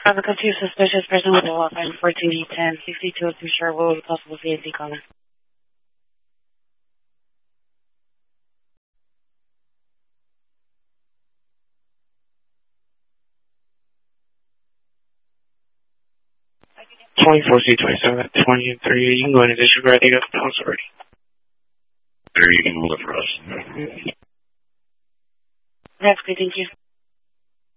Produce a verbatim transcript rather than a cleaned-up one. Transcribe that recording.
Traffic two, suspicious person with a lot line fourteen eight ten, sixty-two oh two sure, what would be possible C A C comment? twenty-four C twenty-seven, twenty and three, you can go in and disregard, I think that's the house already. There, you can hold it for us. That's good, thank you.